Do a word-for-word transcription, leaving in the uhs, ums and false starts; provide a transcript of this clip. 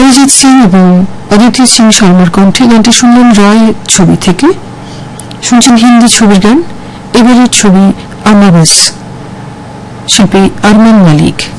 অরিজিৎ সিং এবং অদিতি সিং শর্মার কণ্ঠে। গানটি শুনলেন রয় ছবি থেকে। শুনছেন হিন্দি ছবির গান। এবারের ছবি আমাবাস, শিল্পী আরমান মালিক।